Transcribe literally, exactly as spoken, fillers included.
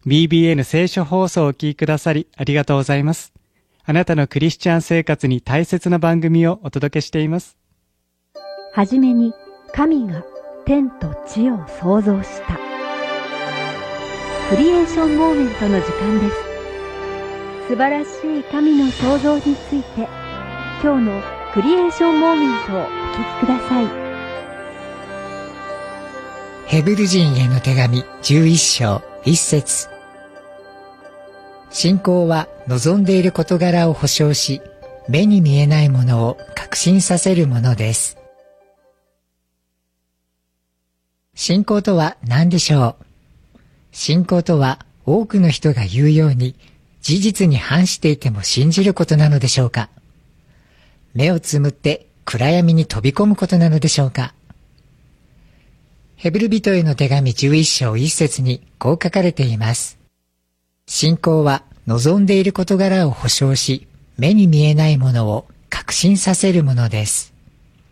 ビービーエヌ 聖書放送をお聞きくださりありがとうございます。あなたのクリスチャン生活に大切な番組をお届けしています。 はじめに神が天と地を創造した。クリエーションモーメントの時間です。素晴らしい神の創造について、今日のクリエーションモーメントをお聞きください。 ヘブル人への手紙じゅういっ章いっ節。信仰は望んでいる事柄を保証し、目に見えないものを確信させるものです。信仰とは何でしょう？信仰とは多くの人が言うように事実に反していても信じることなのでしょうか？目をつむって暗闇に飛び込むことなのでしょうか？ヘブル人への手紙じゅういっ章いっ節にこう書かれています。信仰は望んでいる事柄を保証し、目に見えないものを確信させるものです。